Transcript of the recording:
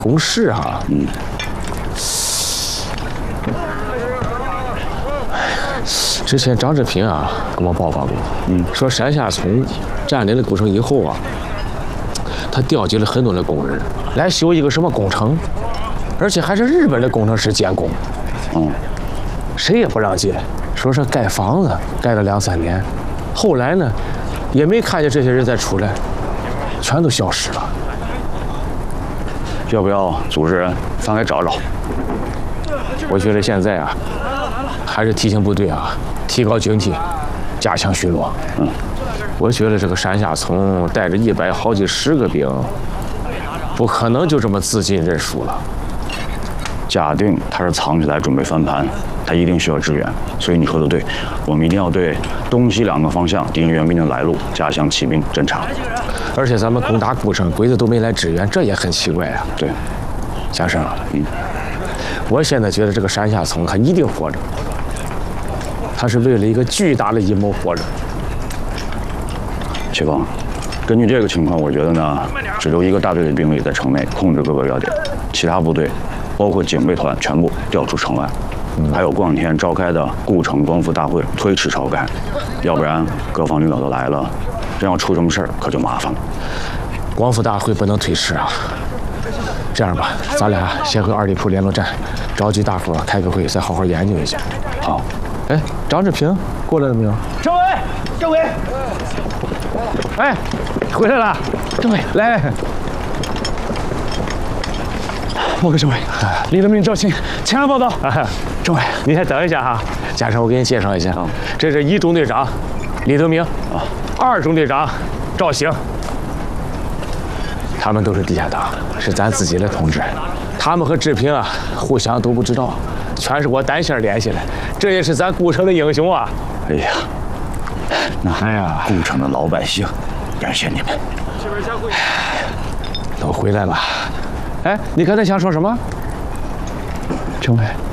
公事啊。之前张志平啊跟我报告过，说山下村占领了古城以后啊，他调集了很多的工人来修一个什么工程，而且还是日本的工程师监工。谁也不让进，说是盖房子盖了2、3年，后来呢，也没看见这些人再出来，全都消失了。 要不要组织人上来找找？ 我觉得现在啊，还是提醒部队啊，提高警惕，加强巡逻。我觉得这个山下村带着100好几10个兵，不可能就这么自尽认输了。 假定他是藏起来准备翻盘，他一定需要支援，所以你说的对，我们一定要对东西2个方向敌援兵的来路加强骑兵侦察。 而且咱们攻打古城，鬼子都没来支援，这也很奇怪啊。 对， 先生，我现在觉得这个山下村他一定活着，他是为了一个巨大的阴谋活着。 启峰，根据这个情况，我觉得呢，只留1个大队的兵力在城内控制各个要点，其他部队，包括警备团全部调出城外。还有过2天召开的故城光复大会推迟召开，要不然各方领导都来了，真要出什么事儿可就麻烦了。 光复大会不能推迟啊！这样吧，咱俩先回2里铺联络站，召集大伙开个会，再好好研究一下。 好。 哎，张志平过来了没有？ 政委，政委， 哎，回来了。 政委， 来。 报告政委，李德明、赵鑫前来报道。政委， 你先等一下哈，嘉诚，我给你介绍一下，这是1中队长李德明，2中队长赵兴，他们都是地下党，是咱自己的同志。他们和志平啊，互相都不知道，全是我单线联系的。这也是咱故城的英雄啊！ 哎呀，那故城的老百姓，感谢你们。 都回来了。哎，你刚才想说什么？ 政委。